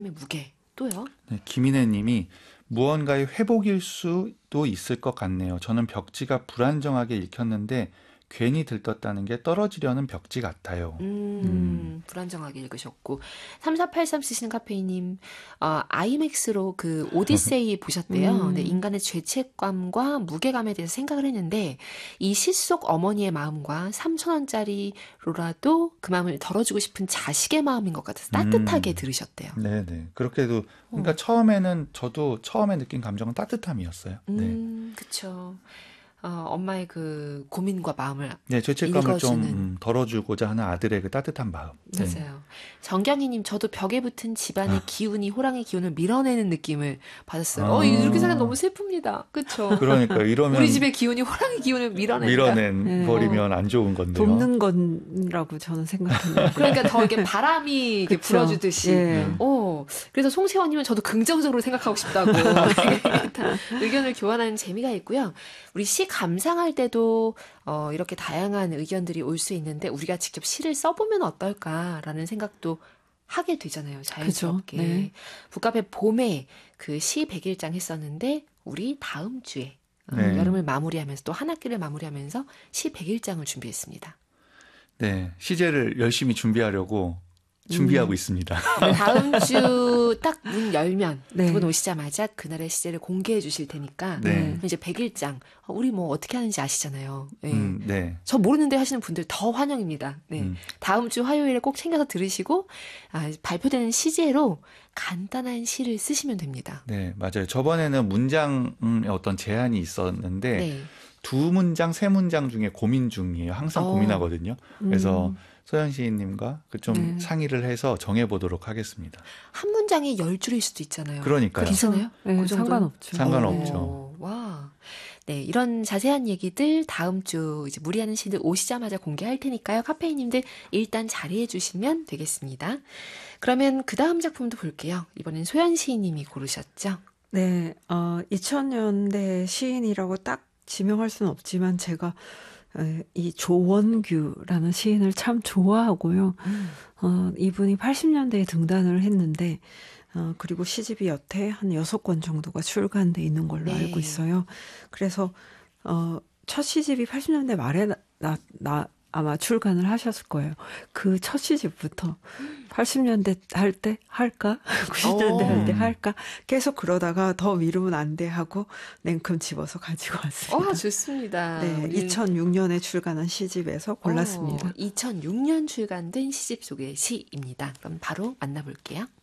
무게 또요? 네, 김인혜 님이 무언가의 회복일 수도 있을 것 같네요. 저는 벽지가 불안정하게 읽혔는데 괜히 들떴다는 게 떨어지려는 벽지 같아요. 불안정하게 읽으셨고 3483 쓰시는 카페이님 아이맥스로 그 오디세이 보셨대요. 네, 인간의 죄책감과 무게감에 대해서 생각을 했는데 이 시 속 어머니의 마음과 3,000원짜리로라도 그 마음을 덜어주고 싶은 자식의 마음인 것 같아서 따뜻하게 들으셨대요. 네네. 그렇게도 그러니까 처음에는 저도 처음에 느낀 감정은 따뜻함이었어요. 네. 그쵸. 엄마의 그 고민과 마음을 네, 죄책감을 읽어주는. 좀 덜어주고자 하는 아들의 그 따뜻한 마음. 네. 맞아요. 정경희님, 저도 벽에 붙은 집안의 기운이 호랑이 기운을 밀어내는 느낌을 받았어요. 이렇게 생각하면 너무 슬픕니다. 그쵸? 그러니까 이러면 우리 집의 기운이 호랑이 기운을 밀어낸 버리면 안 좋은 건데요. 돕는 거라고 저는 생각합니다. 그러니까 더 이렇게 바람이 이렇게 불어주듯이. 예. 그래서 송채원님은 저도 긍정적으로 생각하고 싶다고 의견을 교환하는 재미가 있고요. 우리 시 감상할 때도 이렇게 다양한 의견들이 올 수 있는데 우리가 직접 시를 써보면 어떨까라는 생각도 하게 되잖아요. 자연스럽게. 그죠? 네. 북카페 봄에 그 시 100일장 했었는데 우리 다음 주에 네. 여름을 마무리하면서 또 한 학기를 마무리하면서 시 100일장을 준비했습니다. 네, 시제를 열심히 준비하려고 준비하고 있습니다. 다음 주 딱 문 열면 네. 두 분 오시자마자 그날의 시제를 공개해 주실 테니까 네. 이제 100일장 우리 뭐 어떻게 하는지 아시잖아요. 네. 네. 저 모르는데 하시는 분들 더 환영입니다. 네. 다음 주 화요일에 꼭 챙겨서 들으시고 발표되는 시제로 간단한 시를 쓰시면 됩니다. 네, 맞아요. 저번에는 문장의 어떤 제한이 있었는데 네. 2문장, 3문장 중에 고민 중이에요. 항상 고민하거든요. 그래서 소연 시인님과 좀 상의를 해서 정해보도록 하겠습니다. 한 문장이 10줄일 수도 있잖아요. 그러니까요. 괜찮아요? 네, 그 정도는? 상관없죠. 상관없죠. 와. 네, 이런 자세한 얘기들 다음 주 이제 무리하는 시들 오시자마자 공개할 테니까요. 카페인님들 일단 자리해 주시면 되겠습니다. 그러면 그 다음 작품도 볼게요. 이번엔 소연 시인님이 고르셨죠? 네, 2000년대 시인이라고 딱 지명할 수는 없지만 제가 이 조원규라는 시인을 참 좋아하고요. 이분이 80년대에 등단을 했는데 그리고 시집이 여태 한 6권 정도가 출간돼 있는 걸로 네. 알고 있어요. 그래서 첫 시집이 80년대 말에 아마 출간을 하셨을 거예요. 그 첫 시집부터 80년대 할 때 할까? 90년대 할 때 할까? 계속 그러다가 더 미루면 안 돼 하고 냉큼 집어서 가지고 왔습니다. 좋습니다. 네, 2006년에 출간한 시집에서 골랐습니다. 2006년 출간된 시집 속의 시입니다. 그럼 바로 만나볼게요.